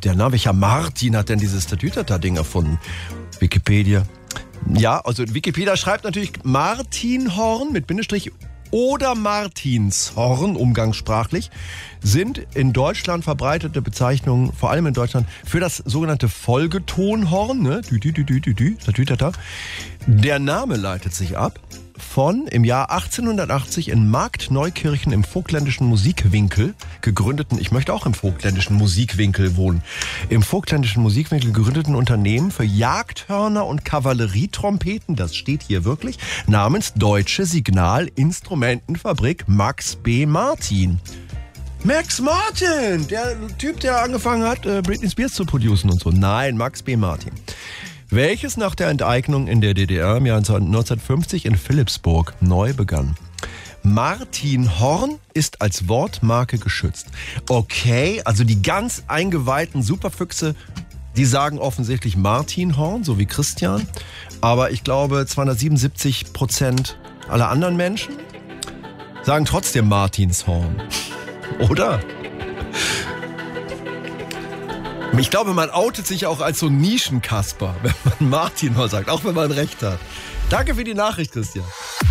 der Name? Welcher Martin hat denn dieses Tatütata-Ding erfunden? Wikipedia. Ja, also Wikipedia schreibt natürlich Martinhorn mit Bindestrich oder Martinshorn, umgangssprachlich, sind in Deutschland verbreitete Bezeichnungen, vor allem in Deutschland, für das sogenannte Folgetonhorn, ne? Tatütata. Der Name leitet sich ab von im Jahr 1880 in Marktneukirchen im Vogtländischen Musikwinkel gegründeten, ich möchte auch im Vogtländischen Musikwinkel wohnen, im Vogtländischen Musikwinkel gegründeten Unternehmen für Jagdhörner und Kavallerietrompeten, das steht hier wirklich, namens Deutsche Signalinstrumentenfabrik Max B. Martin. Max Martin, der Typ, der angefangen hat, Britney Spears zu producen und so. Nein, Max B. Martin. Welches nach der Enteignung in der DDR im Jahr 1950 in Philippsburg neu begann. Martinhorn ist als Wortmarke geschützt. Okay, also die ganz eingeweihten Superfüchse, die sagen offensichtlich Martinhorn, so wie Christian. Aber ich glaube, 277% aller anderen Menschen sagen trotzdem Martinshorn. Oder? Ich glaube, man outet sich auch als so Nischenkasper, wenn man Martinhorn sagt, auch wenn man recht hat. Danke für die Nachricht, Christian.